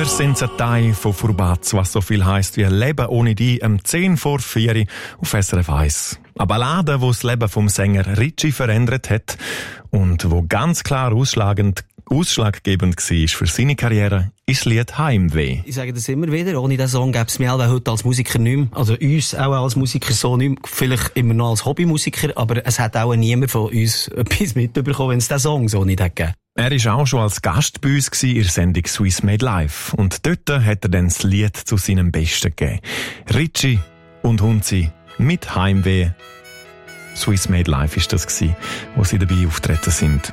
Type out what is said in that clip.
«Wir sind Teil von Furbaz», was so viel heisst wie «Leben ohne dich» am 10 vor 4 auf SRF 1. Eine Ballade, die das Leben vom Sänger Ricci verändert hat und wo ganz klar ausschlaggebend war für seine Karriere, ist das Lied «Heimweh». Ich sage das immer wieder, ohne diesen Song gäbe es mich auch heute als Musiker nicht mehr. Also uns auch als Musiker so nicht mehr. Vielleicht immer noch als Hobbymusiker, aber es hat auch niemand von uns etwas mitbekommen, wenn es diesen Song so nicht hätte gegeben. Er war auch schon als Gast bei uns in der Sendung «Swiss Made Live». Und dort hat er dann das Lied zu seinem Besten gegeben. Ricci und Hunzi mit «Heimweh». «Swiss Made Live» war das, wo sie dabei auftreten sind.